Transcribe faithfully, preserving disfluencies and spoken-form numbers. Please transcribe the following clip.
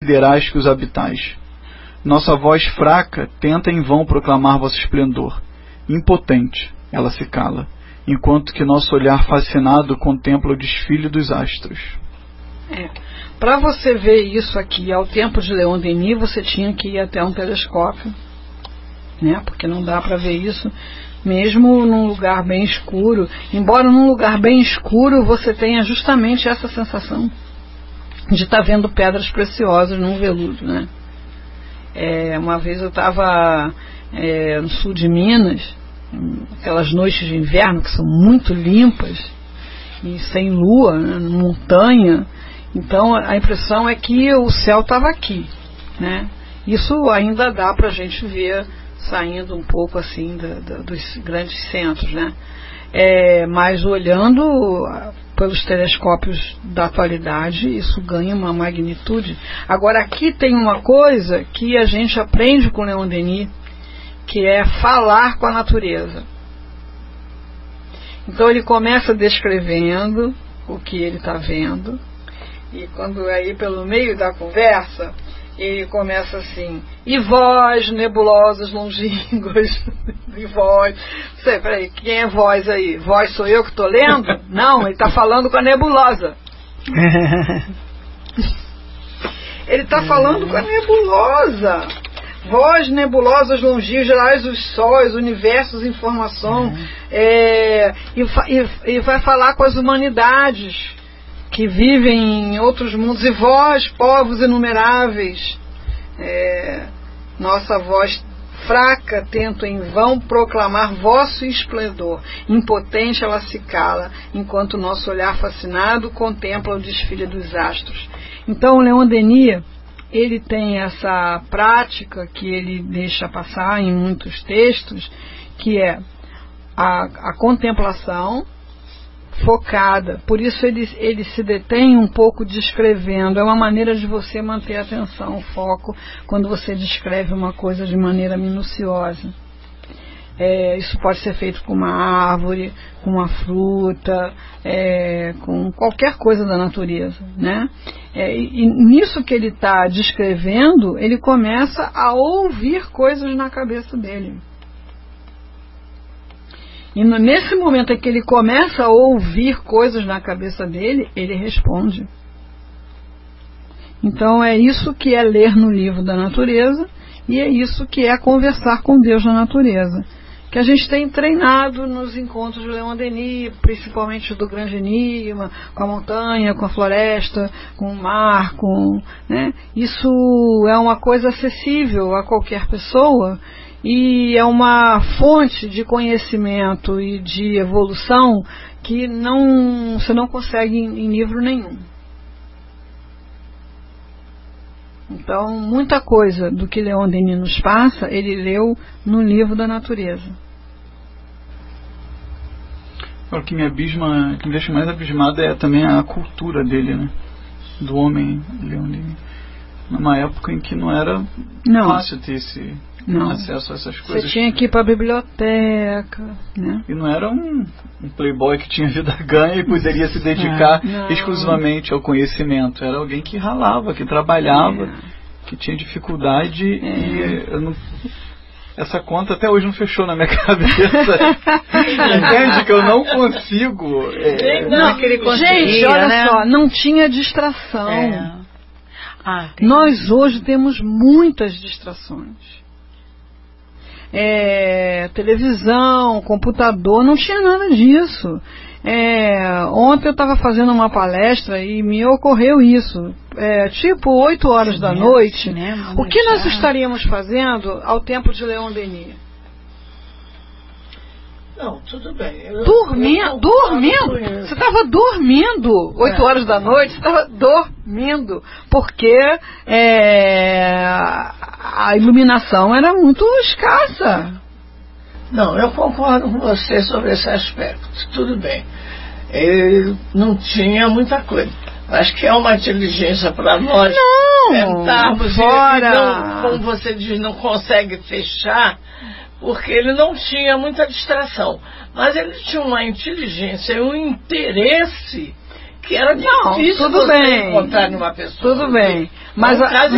considerais que os habitais. Nossa voz fraca tenta em vão proclamar vosso esplendor. Impotente, ela se cala, enquanto que nosso olhar fascinado contempla o desfile dos astros. É. Para você ver isso aqui ao tempo de Leon Denis, você tinha que ir até um telescópio, né? Porque não dá para ver isso mesmo num lugar bem escuro. Embora num lugar bem escuro você tenha justamente essa sensação de estar tá vendo pedras preciosas num veludo, né? É, uma vez eu estava é, no sul de Minas, aquelas noites de inverno que são muito limpas e sem lua, né, montanha. Então a impressão é que o céu estava aqui, né? Isso ainda dá para a gente ver saindo um pouco assim da, da, dos grandes centros, né? É, mas olhando pelos telescópios da atualidade, isso ganha uma magnitude. Agora aqui tem uma coisa que a gente aprende com Leon Denis, que é falar com a natureza. Então ele começa descrevendo o que ele está vendo, e quando aí pelo meio da conversa ele começa assim: e vós, nebulosas longínquas, e vós, não sei, peraí, quem é vós aí? Vós sou eu que estou lendo? Não, ele está falando com a nebulosa. Ele está falando com a nebulosa. Vós, nebulosas longínquas, gerais os sóis, universos, informação, uhum. é, e, e, e vai falar com as humanidades que vivem em outros mundos. E vós, povos inumeráveis, é, nossa voz fraca tenta em vão proclamar vosso esplendor. Impotente ela se cala, enquanto nosso olhar fascinado contempla o desfile dos astros. Então Leon Denis, ele tem essa prática que ele deixa passar em muitos textos, que é a, a contemplação focada. Por isso ele, ele se detém um pouco descrevendo. É uma maneira de você manter a atenção, o foco, quando você descreve uma coisa de maneira minuciosa. É, isso pode ser feito com uma árvore, com uma fruta, é, com qualquer coisa da natureza, né? É, e, e nisso que ele está descrevendo, ele começa a ouvir coisas na cabeça dele. E no, nesse momento em que ele começa a ouvir coisas na cabeça dele, ele responde. Então é isso que é ler no livro da natureza, e é isso que é conversar com Deus na natureza, que a gente tem treinado nos encontros de Leon Denis, principalmente do Grande Enigma, com a montanha, com a floresta, com o mar, com, né? Isso é uma coisa acessível a qualquer pessoa, e é uma fonte de conhecimento e de evolução que não, você não consegue em, em livro nenhum. Então, muita coisa do que Leon Denis nos passa, ele leu no livro da natureza. O que me abisma, o que me deixa mais abismado é também a cultura dele, né? Do homem Leon Denis. Numa época em que não era não. fácil ter esse não. acesso a essas coisas. Você tinha que ir para a biblioteca, né? E não era um, um playboy que tinha vida ganha e poderia se dedicar é, exclusivamente ao conhecimento. Era alguém que ralava, que trabalhava, é. que tinha dificuldade é. e eu não, essa conta até hoje não fechou na minha cabeça. Entende que eu não consigo. É, não, não, que ele gente, olha né? só, não tinha distração. É. Ah, Nós hoje temos muitas distrações. É, televisão, computador, não tinha nada disso. É, ontem eu estava fazendo uma palestra e me ocorreu isso. É, tipo oito horas cinema, da noite. Cinema, o que nós estaríamos fazendo ao tempo de Leon Denis? Não, tudo bem. Eu, dormindo? eu dormindo? Você estava dormindo. Oito é. horas da noite, você estava dormindo. Porque é, a iluminação era muito escassa. Não, eu concordo com você sobre esse aspecto. Tudo bem. Ele não tinha muita coisa. Acho que é uma inteligência para nós não, tentarmos fora. E não, como você diz, não consegue fechar, porque ele não tinha muita distração. Mas ele tinha uma inteligência e um interesse que era difícil não, tudo você bem. encontrar numa pessoa. Tudo bem. Mas a,